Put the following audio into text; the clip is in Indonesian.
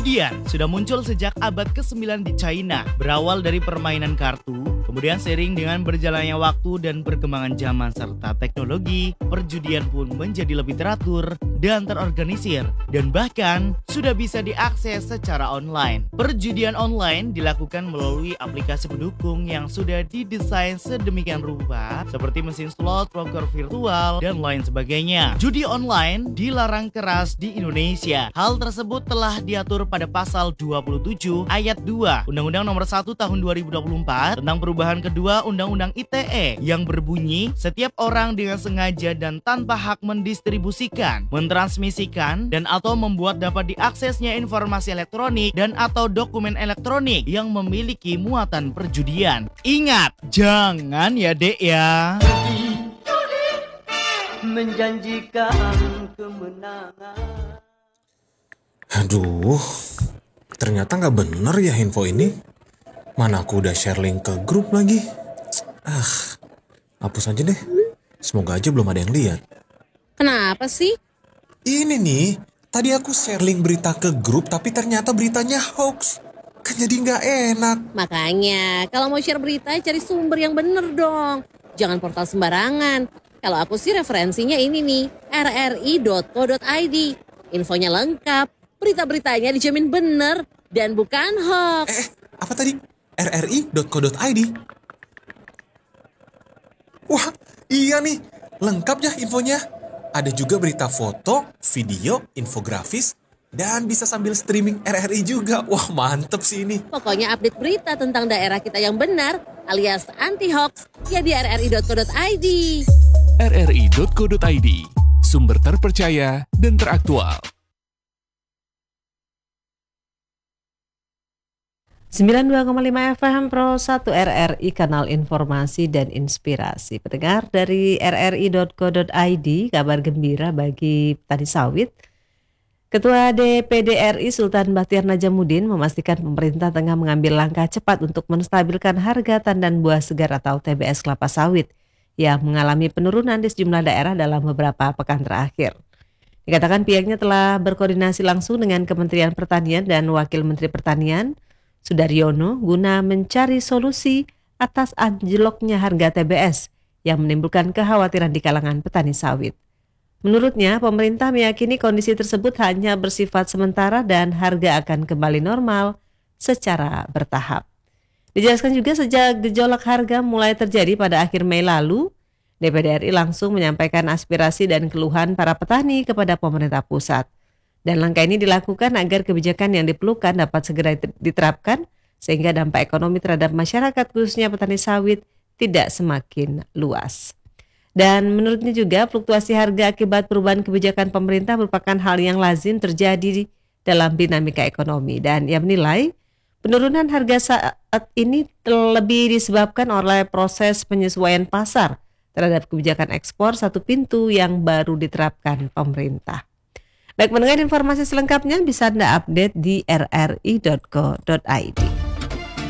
Perjudian sudah muncul sejak abad ke-9 di China, berawal dari permainan kartu, kemudian seiring dengan berjalannya waktu dan perkembangan zaman serta teknologi, perjudian pun menjadi lebih teratur dan terorganisir, dan bahkan sudah bisa diakses secara online. Perjudian online dilakukan melalui aplikasi pendukung yang sudah didesain sedemikian rupa, seperti mesin slot, poker virtual, dan lain sebagainya. Judi online dilarang keras di Indonesia. Hal tersebut telah diatur pada pasal 27 ayat 2 Undang-Undang Nomor 1 Tahun 2024 tentang perubahan kedua Undang-Undang ITE yang berbunyi, setiap orang dengan sengaja dan tanpa hak mendistribusikan, mentransmisikan, dan atau membuat dapat diaksesnya informasi elektronik dan atau dokumen elektronik yang memiliki muatan perjudian. Ingat, jangan ya dek ya. Menjanjikan kemenangan. Aduh, ternyata nggak bener ya info ini. Mana aku udah share link ke grup lagi. Hapus aja deh. Semoga aja belum ada yang lihat. Kenapa sih? Ini nih, tadi aku share link berita ke grup tapi ternyata beritanya hoax. Kan jadi nggak enak. Makanya, kalau mau share berita, cari sumber yang bener dong. Jangan portal sembarangan. Kalau aku sih referensinya ini nih, rri.co.id. Infonya lengkap, berita-beritanya dijamin bener dan bukan hoax. Apa tadi? rri.co.id? Wah, iya nih, lengkap ya infonya. Ada juga berita foto, video, infografis, dan bisa sambil streaming RRI juga. Wah, mantep sih ini. Pokoknya update berita tentang daerah kita yang benar alias anti-hoax ya di rri.co.id. rri.co.id, sumber terpercaya dan teraktual. 92,5 FM Pro 1 RRI, kanal informasi dan inspirasi. Pendengar dari rri.co.id, kabar gembira bagi petani sawit. Ketua DPD RI Sultan Bachtiar Najamuddin memastikan pemerintah tengah mengambil langkah cepat untuk menstabilkan harga tandan buah segar atau TBS kelapa sawit yang mengalami penurunan di sejumlah daerah dalam beberapa pekan terakhir. Dikatakan pihaknya telah berkoordinasi langsung dengan Kementerian Pertanian dan Wakil Menteri Pertanian Sudaryono guna mencari solusi atas anjloknya harga TBS yang menimbulkan kekhawatiran di kalangan petani sawit. Menurutnya, pemerintah meyakini kondisi tersebut hanya bersifat sementara dan harga akan kembali normal secara bertahap. Dijelaskan juga sejak gejolak harga mulai terjadi pada akhir Mei lalu, DPD RI langsung menyampaikan aspirasi dan keluhan para petani kepada pemerintah pusat. Dan langkah ini dilakukan agar kebijakan yang diperlukan dapat segera diterapkan sehingga dampak ekonomi terhadap masyarakat khususnya petani sawit tidak semakin luas. Dan menurutnya juga fluktuasi harga akibat perubahan kebijakan pemerintah merupakan hal yang lazim terjadi dalam dinamika ekonomi. Dan ia menilai penurunan harga saat ini lebih disebabkan oleh proses penyesuaian pasar terhadap kebijakan ekspor satu pintu yang baru diterapkan pemerintah. Baik, mendengar informasi selengkapnya bisa Anda update di rri.co.id.